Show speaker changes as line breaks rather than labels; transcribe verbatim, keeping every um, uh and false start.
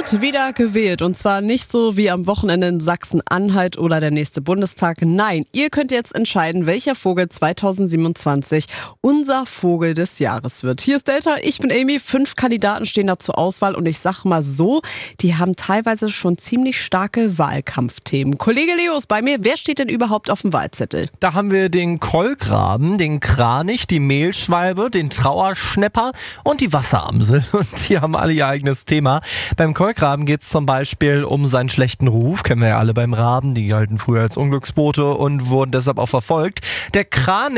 wird wieder gewählt und zwar nicht so wie am Wochenende in Sachsen-Anhalt oder der nächste Bundestag. Nein, ihr könnt jetzt entscheiden, welcher Vogel zweitausendsiebenundzwanzig unser Vogel des Jahres wird. Hier ist Delta, ich bin Amy, fünf Kandidaten stehen da zur Auswahl und ich sag mal so, die haben teilweise schon ziemlich starke Wahlkampfthemen. Kollege Leo ist bei mir, wer steht denn überhaupt auf dem Wahlzettel?
Da haben wir den Kolkraben, den Kranich, die Mehlschwalbe, den Trauerschnäpper und die Wasseramsel. Und die haben alle ihr eigenes Thema. Beim Kolkraben geht es zum Beispiel um seinen schlechten Ruf. Kennen wir ja alle beim Raben. Die galten früher als Unglücksbote und wurden deshalb auch verfolgt. Der Kranich